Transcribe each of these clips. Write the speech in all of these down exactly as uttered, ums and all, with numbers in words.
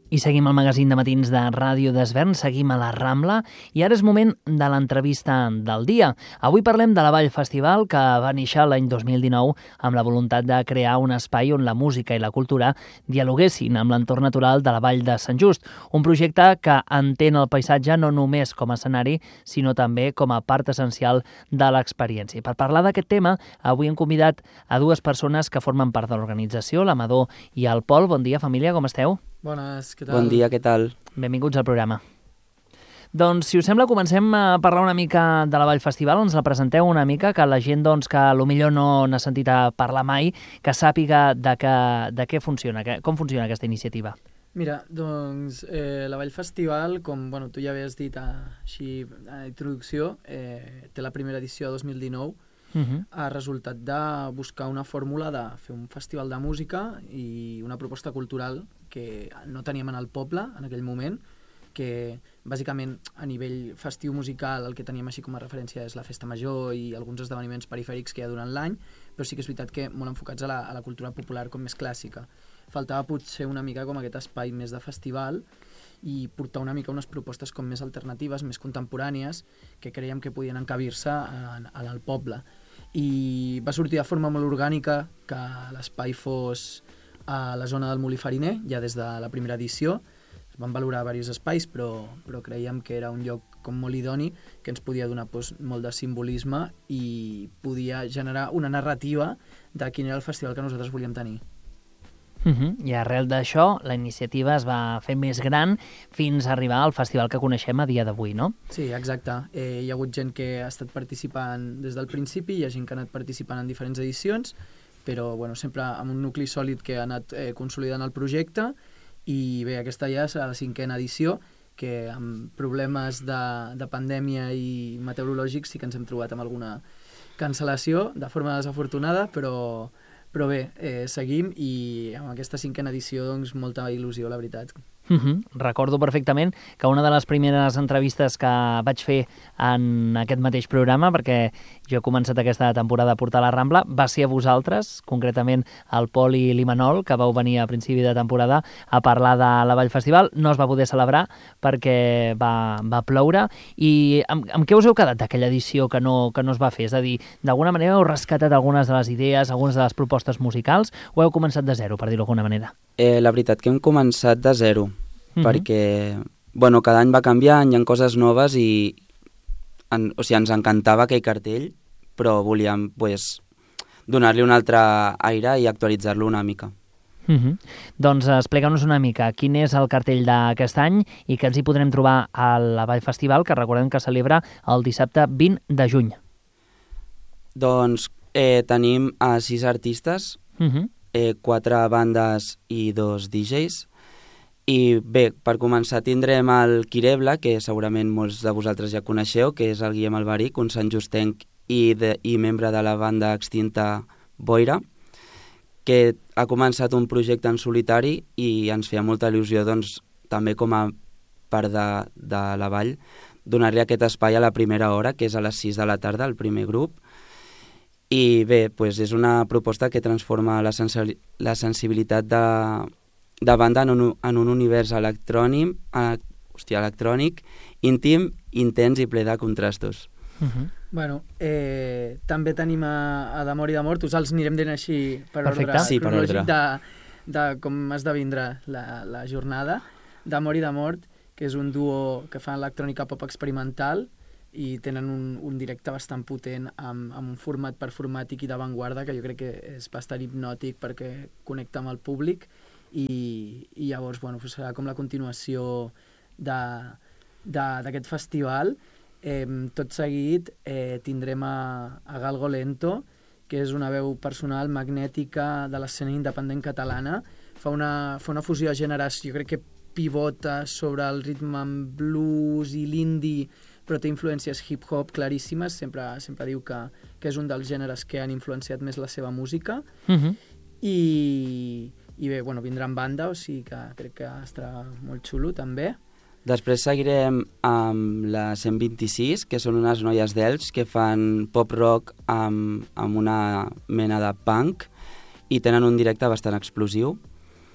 I seguim el magazín de matins de Ràdio d'Esvern, seguim a la Rambla i ara és moment de l'entrevista del dia. Avui parlem de la Vall Festival, que va néixer l'any dos mil dinou amb la voluntat de crear un espai on la música i la cultura dialoguessin amb l'entorn natural de la Vall de Sant Just, un projecte que entén el paisatge no només com a escenari, sinó també com a part essencial de l'experiència. Per parlar d'aquest tema, avui hem convidat a dues persones que formen part de l'organització, l'Amador i el Pol. Bon dia, família, com esteu? Bones, què tal? Bon dia, què tal? Benvinguts al programa. Doncs, si us sembla, comencem a parlar una mica de la Vall Festival. Ens la presenteu una mica, que la gent doncs, que potser no n'ha sentit a parlar mai, que sàpiga de, que, de què funciona, que, com funciona aquesta iniciativa. Mira, doncs, eh, la Vall Festival, com bueno, tu ja havies dit a, així a introducció, eh, té la primera edició de dos mil dinou, Uh-huh. a resultat de buscar una fórmula de fer un festival de música i una proposta cultural que no teníem en el poble en aquell moment, que bàsicament a nivell festiu musical el que teníem així com a referència és la festa major i alguns esdeveniments perifèrics que hi ha durant l'any, però sí que és veritat que molt enfocats a la, a la cultura popular com més clàssica. Faltava potser una mica com aquest espai més de festival i portar una mica unes propostes com més alternatives, més contemporànies, que creiem que podien encabir-se al poble. I va sortir de forma molt orgànica que l'espai fos a la zona del Molí Fariner, ja des de la primera edició. Es van valorar diversos espais, però, però creiem que era un lloc com molt idoni, que ens podia donar doncs, molt de simbolisme i podia generar una narrativa de quin era el festival que nosaltres volíem tenir. Uh-huh. I arrel d'això, la iniciativa es va fer més gran fins a arribar al festival que coneixem a dia d'avui, no? Sí, exacte. Eh, hi ha hagut gent que ha estat participant des del principi, hi ha gent que ha anat participant en diferents edicions, però bueno, sempre amb un nucli sòlid que ha anat eh, consolidant el projecte, i bé, aquesta ja és la cinquena edició, que amb problemes de, de pandèmia i meteorològics sí que ens hem trobat amb alguna cancel·lació de forma desafortunada, però Però bé, eh, seguim i amb aquesta cinquena edició, doncs, molta il·lusió, la veritat. Uh-huh. Recordo perfectament que una de les primeres entrevistes que vaig fer en aquest mateix programa, perquè jo he començat aquesta temporada a portar la Rambla, va ser a vosaltres, concretament el Pol i l'Imanol, que vau venir a principi de temporada a parlar de la Vall Festival. No es va poder celebrar perquè va, va ploure. I amb, amb què us heu quedat d'aquella edició que no, que no es va fer? És a dir, d'alguna manera heu rescatat algunes de les idees, algunes de les propostes musicals, o heu començat de zero, per dir-ho d'alguna manera? Eh, la veritat que hem començat de zero, uh-huh. perquè bueno, cada any va canviant, hi ha coses noves i en, o sigui, ens encantava aquell cartell, però volíem pues, donar-li un altre aire i actualitzar-lo una mica. Uh-huh. Doncs explica'ns una mica quin és el cartell d'aquest any i que ens hi podrem trobar a la Vall Festival, que recordem que celebra el dissabte vint de juny. Doncs eh, tenim a sis artistes, uh-huh. eh, quatre bandes i dos D Js. I bé, per començar tindrem el Quirebla, que segurament molts de vosaltres ja coneixeu, que és el Guillem Albaric, un santjustenc i, de, i membre de la banda extinta Boira, que ha començat un projecte en solitari i ens feia molta il·lusió, doncs, també com a part de, de la vall, donar-li aquest espai a la primera hora, que és a les sis de la tarda, el primer grup. I bé, doncs és una proposta que transforma la, sensi la sensibilitat de de banda en un, en un univers electrònic, eh, hòstia, electrònic, íntim, intens i ple de contrastos. Uh-huh. Bueno, eh, també tenim a, a d'Amor i de Mort, us els anirem dient així per Perfecte. ordre sí, cronològic de, de com esdevindrà la, la jornada. D'Amor i de Mort, que és un duo que fa electrònica pop experimental i tenen un, un directe bastant potent amb, amb un format performàtic i d'avantguarda que jo crec que és bastant hipnòtic perquè connecta amb el públic. I, i llavors bueno, serà com la continuació d'aquest festival. Eh, tot seguit eh, tindrem a, a Galgo Lento, que és una veu personal magnètica de l'escena independent catalana. Fa una, fa una fusió de gèneres, jo crec que pivota sobre el ritme en blues i l'indie, però té influències hip-hop claríssimes. Sempre, sempre diu que, que és un dels gèneres que han influenciat més la seva música. Uh-huh. I... I bé, bueno, vindrà en banda, o sigui que crec que estarà molt xulo, també. Després seguirem amb la cent vint-i-sis, que són unes noies d'Elx que fan pop-rock amb, amb una mena de punk i tenen un directe bastant explosiu.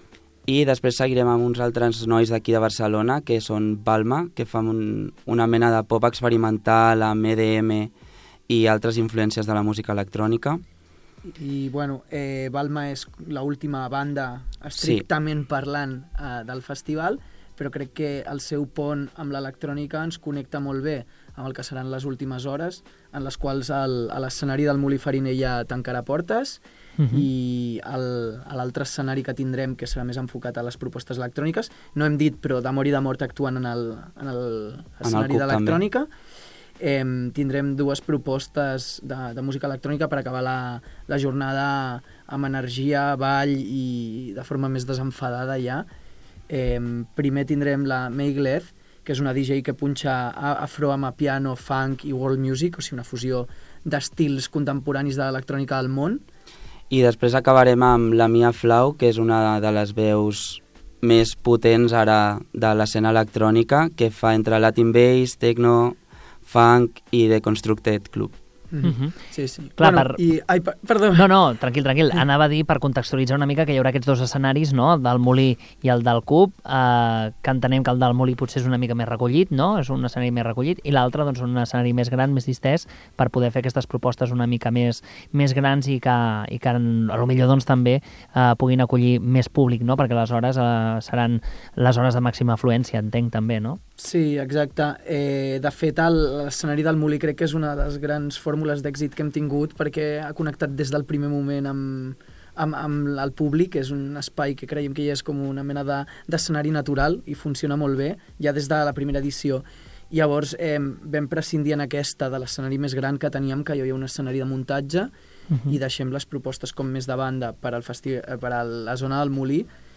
I després seguirem amb uns altres nois d'aquí de Barcelona, que són Balma, que fan un, una mena de pop experimental amb E D M i altres influències de la música electrònica. I, bueno, eh, Balma és l'última banda estrictament sí. parlant eh, del festival, però crec que el seu pont amb l'electrònica ens connecta molt bé amb el que seran les últimes hores, en les quals el, a l'escenari del Molí Fariner ja tancarà portes, uh-huh. i el, a l'altre escenari que tindrem, que serà més enfocat a les propostes electròniques, no hem dit, però d'amor i de mort actuant en el, en el escenari d'electrònica. Eh, tindrem dues propostes de, de música electrònica per acabar la, la jornada amb energia, ball i de forma més desenfadada ja. Eh, primer tindrem la May Gleth, que és una D J que punxa afro amb piano, funk i world music, o sigui, una fusió d'estils contemporanis de l'electrònica del món. I després acabarem amb la Mia Flau, que és una de les veus més potents ara de l'escena electrònica, que fa entre Latin Bass, Techno, Funk i The Constructed Club. Mm-hmm. Sí, sí. Clar, bueno, per... i... Ai, per... Perdó. No, no, tranquil, tranquil. Anava a dir, per contextualitzar una mica, que hi haurà aquests dos escenaris, no?, el del Molí i el del Cub, eh, que entenem que el del Molí potser és una mica més recollit, no?, és un escenari més recollit, i l'altre, doncs, un escenari més gran, més distès, per poder fer aquestes propostes una mica més, més grans i que, i que potser doncs, també eh, puguin acollir més públic, no?, perquè les hores eh, seran les hores de màxima afluència, entenc també, no? Sí, exacte. Eh, de fet, l'escenari del Molí crec que és una de les grans fórmules d'èxit que hem tingut, perquè ha connectat des del primer moment amb, amb, amb el públic. És un espai que creiem que ja és com una mena de, d'escenari natural i funciona molt bé, ja des de la primera edició. Llavors eh, vam prescindir en aquesta de l'escenari més gran que teníem, que hi havia un escenari de muntatge, uh-huh. i deixem les propostes com més de banda per, al festi- per a la zona del Molí,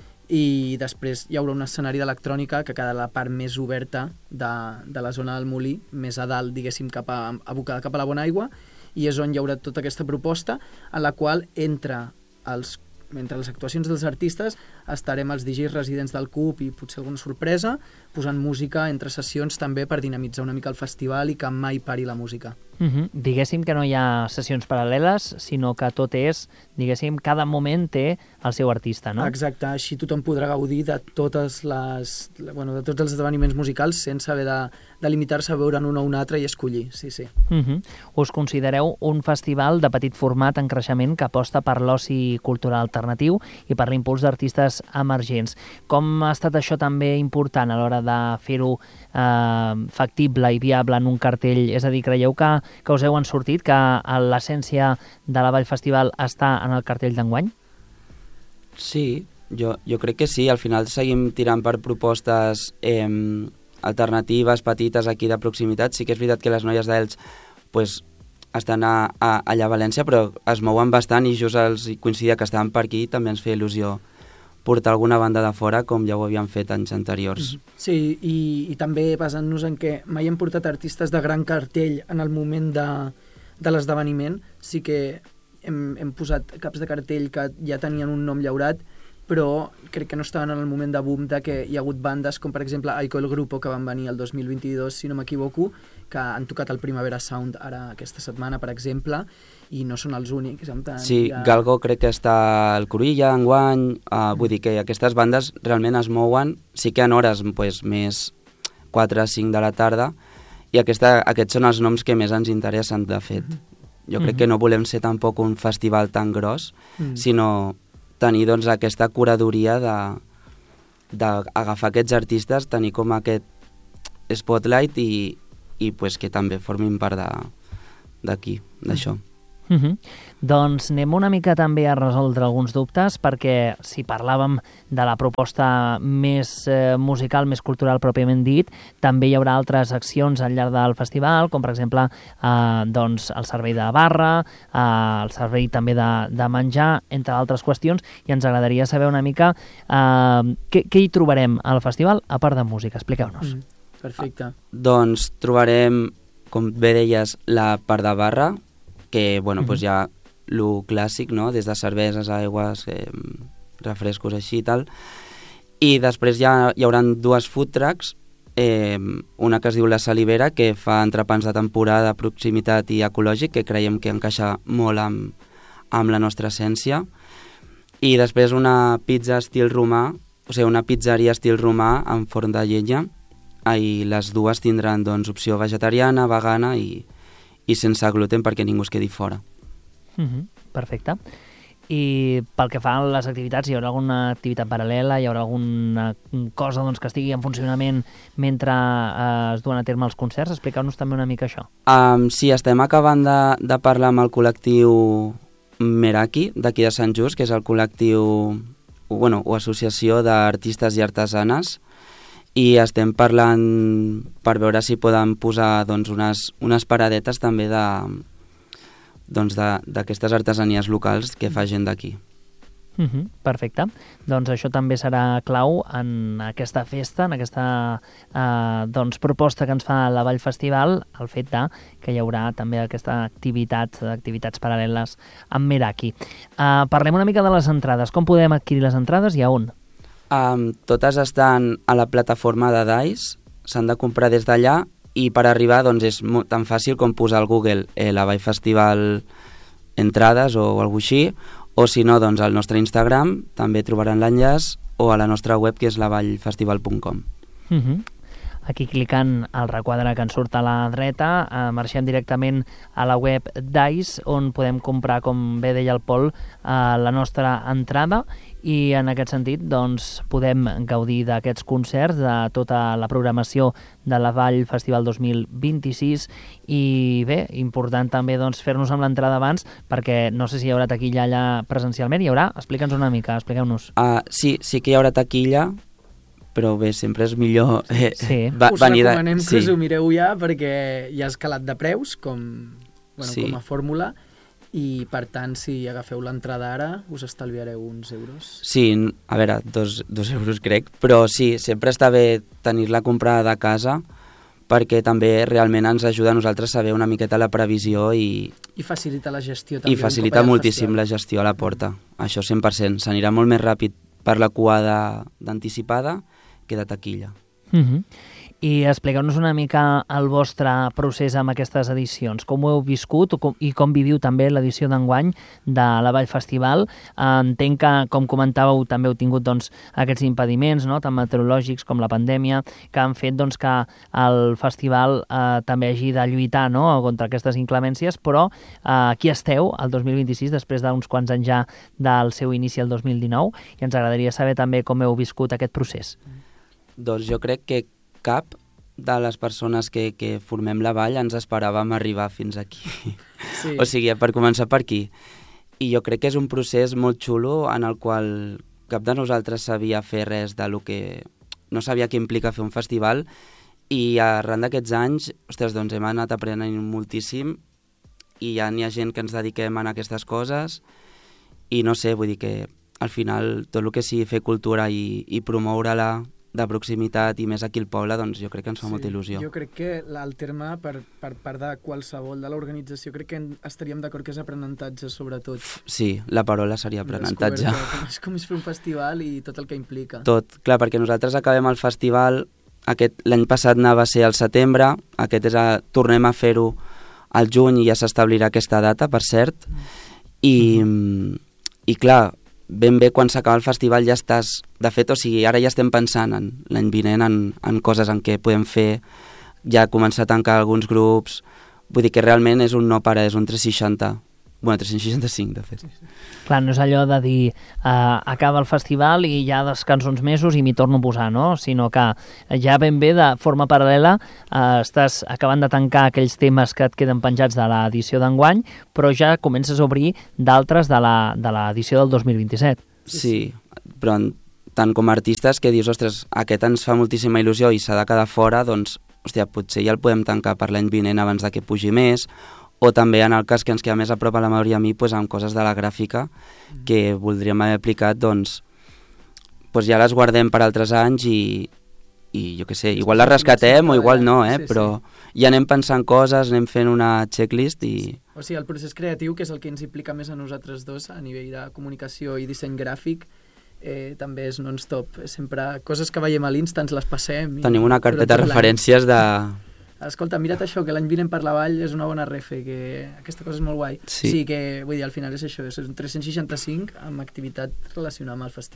i després hi haurà un escenari d'electrònica que quedarà la part més oberta de, de la zona del Molí, més a dalt, diguéssim, cap a, abocada cap a la Bonaigua, i és on hi haurà tota aquesta proposta, en la qual entre els mentre les actuacions dels artistes estarem els D Js residents del Cub i potser alguna sorpresa, posant música entre sessions també per dinamitzar una mica el festival i que mai pari la música. Uh-huh. Diguéssim que no hi ha sessions paral·leles, sinó que tot és, diguéssim, cada moment té el seu artista, no? Exacte, així tothom podrà gaudir de totes les, bueno, de tots els esdeveniments musicals sense haver de, de limitar-se a veure'n un o un altre i escollir, sí, sí. Uh-huh. Us considereu un festival de petit format en creixement que aposta per l'oci cultural alternatiu i per l'impuls d'artistes emergents. Com ha estat això també important a l'hora de fer-ho eh, factible i viable en un cartell? És a dir, creieu que que us heu en sortit, que l'essència de la Vall Festival està en el cartell d'enguany? Sí, jo, jo crec que sí. Al final seguim tirant per propostes eh, alternatives, petites, aquí de proximitat. Sí que és veritat que les noies d'Elx pues, estan a, a, allà a València, però es mouen bastant i just els coincidia que estaven per aquí, també ens feia il·lusió portar alguna banda de fora, com ja ho havíem fet anys anteriors. Sí, i, i també basant-nos en què mai hem portat artistes de gran cartell en el moment de, de l'esdeveniment. Sí que hem, hem posat caps de cartell que ja tenien un nom llaurat, però crec que no estaven en el moment de boom de que hi ha hagut bandes com, per exemple, Aiko el Grupo, que van venir el dos mil vint-i-dos, si no m'equivoco, que han tocat el Primavera Sound ara aquesta setmana, per exemple, i no són els únics. Tant, sí, ja... Galgo crec que està al Cruïlla enguany, uh, vull dir que aquestes bandes realment es mouen, sí que en hores pues, més quatre a cinc de la tarda, i aquesta, aquests són els noms que més ens interessen, de fet. Jo crec mm-hmm. que no volem ser tampoc un festival tan gros, mm. sinó tenir doncs, aquesta curadoria d'agafar aquests artistes, tenir com aquest spotlight i, i pues, que també formin part d'aquí, d'això. Uh-huh. Doncs anem una mica també a resoldre alguns dubtes, perquè si parlàvem de la proposta més eh, musical, més cultural pròpiament dit, també hi haurà altres accions al llarg del festival, com per exemple eh, doncs, el servei de barra, eh, el servei també de, de menjar, entre altres qüestions, i ens agradaria saber una mica eh, què, què hi trobarem al festival a part de música. Expliqueu-nos. Mm, perfecte. Ah, doncs trobarem, com bé deies, la part de barra, que bueno, uh-huh. pues hi ha lo clàssic, no? Des de cerveses, aigües, eh, refrescos així i tal. I després ja hi haurà dues food trucks, eh, una que es diu La Salivera, que fa entrepans de temporada, proximitat i ecològic, que creiem que encaixa molt amb, amb la nostra essència. I després una pizza estil romà, o sigui, una pizzeria estil romà amb forn de llenya, i les dues tindran doncs, opció vegetariana, vegana i, i sense gluten perquè ningú es quedi fora. Mm-hmm. Perfecte. I pel que fa a les activitats, hi haurà alguna activitat paral·lela, hi haurà alguna cosa doncs, que estigui en funcionament mentre eh, es duen a terme els concerts? Expliqueu-nos també una mica això. Um, sí, estem acabant de, de parlar amb el col·lectiu Meraki, d'aquí de Sant Just, que és el col·lectiu, bueno, o associació d'artistes i artesanes, i estem parlant per veure si poden posar doncs, unes, unes paradetes també de doncs d'aquestes artesanies locals que fa gent d'aquí. Uh-huh, perfecte. Doncs això també serà clau en aquesta festa, en aquesta eh, doncs, proposta que ens fa la Vall Festival, el fet de que hi haurà també aquesta activitat, activitats paral·leles amb Meraki. Uh, parlem una mica de les entrades. Com podem adquirir les entrades i a on? Um, totes estan a la plataforma de Dice, s'han de comprar des d'allà, i per arribar doncs, és molt, tan fàcil com posar al Google eh, la Vall Festival entrades o alguna així, o si no, doncs al nostre Instagram també trobaran l'enllaç, o a la nostra web, que és la vall festival punt com. Uh-huh. Aquí clicant al requadre que ens surt a la dreta, eh, marxem directament a la web Dice, on podem comprar, com bé deia el Pol, eh, la nostra entrada, i en aquest sentit doncs, podem gaudir d'aquests concerts, de tota la programació de la Vall Festival dos mil vint-i-sis, i bé, important també doncs, fer-nos amb l'entrada abans, perquè no sé si hi haurà taquilla allà presencialment. Hi haurà? Explica'ns una mica, expliqueu-nos. Uh, sí, sí que hi haurà taquilla, però bé, sempre és millor eh, sí. va, us venir de... recomanem sí. que us ho mireu ja, perquè hi ha escalat de preus com, bueno, sí. com a fórmula, i per tant, si agafeu l'entrada ara, us estalviareu uns euros. Sí, a veure, dos, dos euros crec, però sí, sempre està bé tenir-la comprada de casa, perquè també realment ens ajuda a nosaltres a saber una miqueta la previsió i... I facilita la gestió també. I facilita moltíssim la gestió a la porta. Això cent per cent. S'anirà molt més ràpid per la cua d'anticipada que de taquilla. Mm-hmm. I expliqueu-nos una mica el vostre procés amb aquestes edicions. Com ho heu viscut com, i com viviu també l'edició d'enguany de la Vall Festival? Entenc que, com comentàveu, també heu tingut doncs, aquests impediments, no?, tant meteorològics com la pandèmia, que han fet doncs, que el festival eh, també hagi de lluitar, no?, contra aquestes inclemències, però eh, aquí esteu, el dos mil vint-i-sis, després d'uns quants anys ja del seu inici el dos mil dinou, i ens agradaria saber també com heu viscut aquest procés. Doncs jo crec que cap de les persones que, que formem la Vall ens esperàvem arribar fins aquí. Sí. O sigui, per començar per aquí. I jo crec que és un procés molt xulo en el qual cap de nosaltres sabia fer res de lo que... no sabia què implica fer un festival, i arran d'aquests anys, ostres, doncs hem anat aprenent moltíssim, i ja n'hi ha gent que ens dediquem a aquestes coses, i no sé, vull dir que al final tot el que sigui fer cultura i, i promoure-la de proximitat i més aquí al poble, doncs jo crec que ens fa sí, molta il·lusió. Jo crec que el terme, per, per part de qualsevol de l'organització, crec que estaríem d'acord que és aprenentatge, sobretot. Sí, la paraula seria aprenentatge. Com és, com és fer un festival i tot el que implica. Tot, clar, perquè nosaltres acabem el festival, aquest l'any passat anava a ser al setembre, aquest és a, tornem a fer-ho al juny i ja s'establirà aquesta data, per cert, i, mm-hmm. i clar, ben bé quan s'acaba el festival ja estàs... De fet, o sigui, ara ja estem pensant en l'any vinent en, en coses en què podem fer, ja començar a tancar alguns grups, vull dir que realment és un no parar, és un tres seixanta, bueno, tres cents seixanta-cinc, de fet. Clar, no és allò de dir uh, acaba el festival i ja descanso uns mesos i m'hi torno a posar, no? Sinó que ja ben bé, de forma paral·lela, uh, estàs acabant de tancar aquells temes que et queden penjats de l'edició d'enguany, però ja comences a obrir d'altres de l'edició del dos mil vint-i-set. Sí, però tant com a artistes que dius, ostres, aquest ens fa moltíssima il·lusió i s'ha de quedar fora, doncs, hòstia, potser ja el podem tancar per l'any vinent abans de que pugi més, o també en el cas que ens queda més a prop a la Mauri i a mi, doncs, amb coses de la gràfica que voldríem haver aplicat, doncs, doncs ja les guardem per altres anys i, i jo què sé, igual les rescatem o igual no, eh? Sí, però sí. Ja anem pensant coses, anem fent una checklist i... O sigui, el procés creatiu, que és el que ens implica més a nosaltres dos a nivell de comunicació i disseny gràfic, eh, també és non-stop. Sempre coses que veiem a l'Insta ens les passem. Tenim una carpeta de referències de... Escolta, mira't això, que l'any vinent per la Vall és una bona refe, que aquesta cosa és molt guai. Sí. Sí, que vull dir, al final és això, és un tres cents seixanta-cinc amb activitat relacionada amb el festival.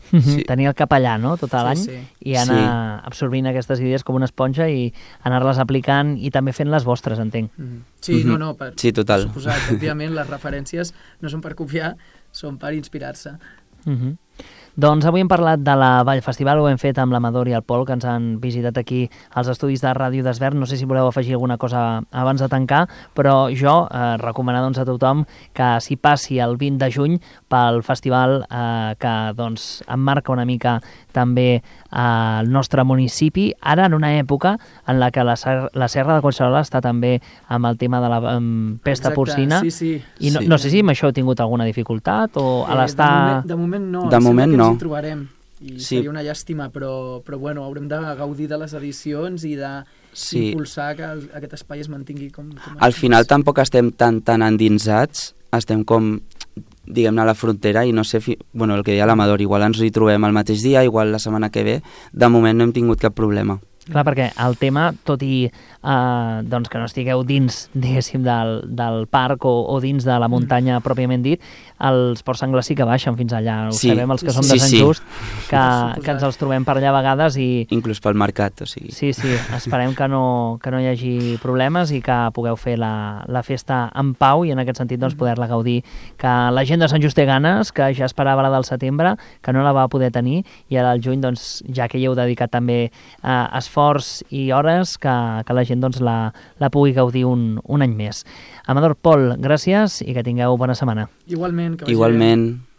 Sí. Tenir el cap allà, no?, tot l'any, sí, sí. i anar sí. absorbint aquestes idees com una esponja i anar-les aplicant i també fent les vostres, entenc. Mm. Sí, mm-hmm. no, no, per, sí, total. per suposat. Òbviament, les referències no són per copiar, són per inspirar-se. Mm-hmm. Doncs avui hem parlat de la Vall Festival, ho hem fet amb l'Amador i el Pol, que ens han visitat aquí als estudis de Ràdio Desvern. No sé si voleu afegir alguna cosa abans de tancar, però jo eh, recomanar doncs, a tothom que s'hi passi el vint de juny pel festival eh, que doncs, emmarca una mica també al eh, nostre municipi, ara en una època en la que la, la Serra de Collserola està també amb el tema de la um, pesta Exacte, porcina, sí, sí. i no, sí. no sé si amb això heu tingut alguna dificultat o a eh, l'estar... De, moment, de moment no, de moment no. ens hi trobarem i sí. seria una llàstima, però, però bueno, haurem de gaudir de les edicions i d'impulsar sí. que el, aquest espai es mantingui com... com Al final tampoc estem tan tan endinsats, estem com, diguem-ne, a la frontera i no sé, fi... bueno, el que deia l'Amador, igual ens hi trobem el mateix dia, igual la setmana que ve, de moment no hem tingut cap problema. Clar, perquè el tema, tot i eh, doncs que no estigueu dins, diguéssim, del, del parc o, o dins de la muntanya pròpiament dit, els porcs sengles sí que baixen fins allà. Ho sí. sabem els que sí, som de Sant sí. Just, que, que ens els trobem per allà a vegades i... Inclús pel mercat, o sigui... Sí, sí, esperem que no, que no hi hagi problemes i que pugueu fer la, la festa en pau i en aquest sentit doncs, poder-la gaudir. Que la gent de Sant Just té ganes, que ja esperava la del setembre, que no la va poder tenir i ara al juny, doncs, ja que hi heu dedicat també a eh, esforç i hores, que, que la gent doncs, la, la pugui gaudir un, un any més. Amador, Pol, gràcies i que tingueu bona setmana. Igualment. Que Igualment.